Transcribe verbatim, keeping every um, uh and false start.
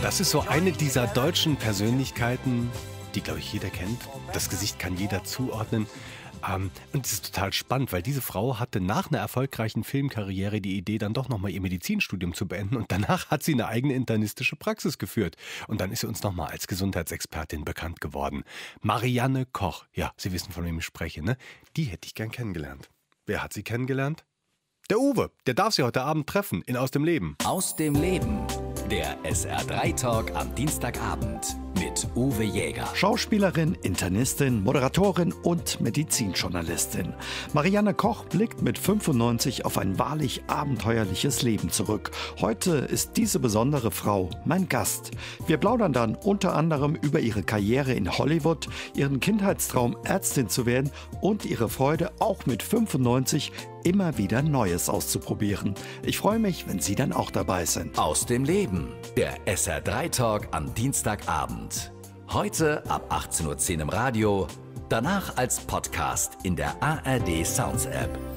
Das ist so eine dieser deutschen Persönlichkeiten, die, glaube ich, jeder kennt. Das Gesicht kann jeder zuordnen. Ähm, und es ist total spannend, weil diese Frau hatte nach einer erfolgreichen Filmkarriere die Idee, dann doch nochmal ihr Medizinstudium zu beenden. Und danach hat sie eine eigene internistische Praxis geführt. Und dann ist sie uns nochmal als Gesundheitsexpertin bekannt geworden. Marianne Koch. Ja, Sie wissen, von wem ich spreche, ne? Die hätte ich gern kennengelernt. Wer hat sie kennengelernt? Der Uwe. Der darf sie heute Abend treffen in Aus dem Leben. Aus dem Leben. Der S R drei Talk am Dienstagabend mit Uwe Jäger. Schauspielerin, Internistin, Moderatorin und Medizinjournalistin. Marianne Koch blickt mit fünfundneunzig auf ein wahrlich abenteuerliches Leben zurück. Heute ist diese besondere Frau mein Gast. Wir plaudern dann unter anderem über ihre Karriere in Hollywood, ihren Kindheitstraum, Ärztin zu werden und ihre Freude, auch mit fünfundneunzig immer wieder Neues auszuprobieren. Ich freue mich, wenn Sie dann auch dabei sind. Aus dem Leben. Der S R drei Talk am Dienstagabend. Heute ab achtzehn Uhr zehn im Radio, danach als Podcast in der A R D Sounds App.